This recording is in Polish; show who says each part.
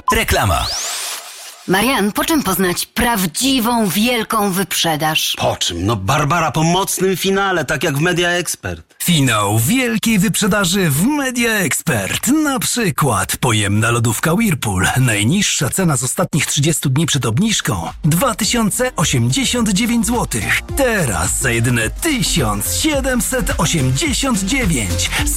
Speaker 1: Reklama.
Speaker 2: Marian, po czym poznać prawdziwą, wielką wyprzedaż?
Speaker 3: Po czym? No Barbara, po mocnym finale, tak jak w Media Expert.
Speaker 1: Finał wielkiej wyprzedaży w Media Expert. Na przykład pojemna lodówka Whirlpool. Najniższa cena z ostatnich 30 dni przed obniżką 2089 zł. Teraz za jedyne 1789.